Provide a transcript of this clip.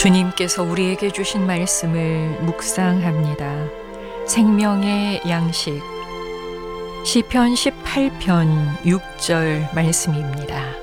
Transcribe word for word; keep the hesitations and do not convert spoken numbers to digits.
주님께서 우리에게 주신 말씀을 묵상합니다. 생명의 양식 시편 십팔 편 육 절 말씀입니다.